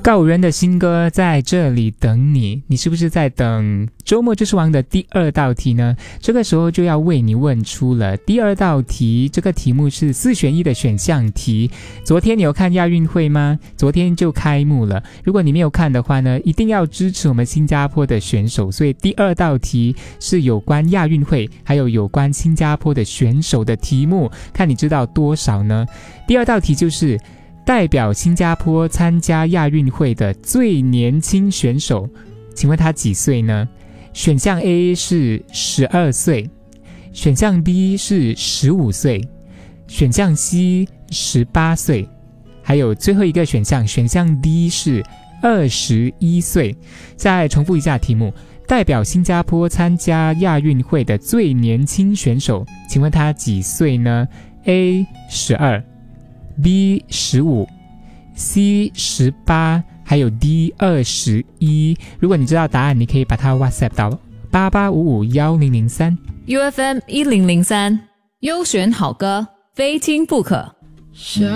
告五人的新歌在这里等你，你是不是在等周末知识王的第二道题呢？这个时候就要为你问出了第二道题，这个题目是4选1的选项题。昨天你有看亚运会吗？昨天就开幕了，如果你没有看的话呢，一定要支持我们新加坡的选手。所以第二道题是有关亚运会还有关新加坡的选手的题目，看你知道多少呢？第二道题就是代表新加坡参加亚运会的最年轻选手，请问他几岁呢？选项 A 是12岁，选项 B 是15岁，选项 C 18岁，还有最后一个选项 D 是21岁。再重复一下题目，代表新加坡参加亚运会的最年轻选手，请问他几岁呢？ A 12， B 15， C 18，还有 D 21。如果你知道答案，你可以把它 WhatsApp 到88551003。 UFM 1003，优选好歌，非听不可。